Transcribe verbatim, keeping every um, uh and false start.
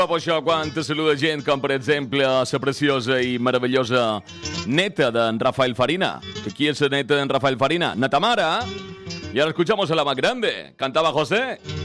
Pues això, quan te saluda gent com, per exemple, la preciosa i meravellosa neta d'en Rafael Farina. ¿Quién es la neta d'en Rafael Farina? Natamara. Y ahora escuchamos a la más grande. Cantaba José.